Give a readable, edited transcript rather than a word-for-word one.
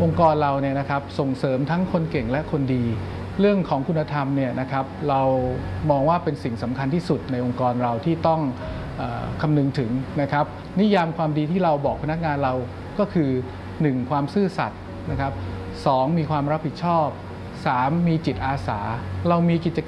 องค์กรเราเนี่ยนะครับส่งเสริมทั้งคนเก่งและคนดีเรื่องของคุณธรรมเนี่ยนะครับเรามองว่าเป็นสิ่งสำคัญที่สุดในองค์กรเราที่ต้องคำนึงถึงนะครับนิยามความดีที่เราบอกพนักงานเราก็คือ 1. ความซื่อสัตย์นะครับ 2. มีความรับผิดชอบ 3. มีจิตอาสาเรามีกิจ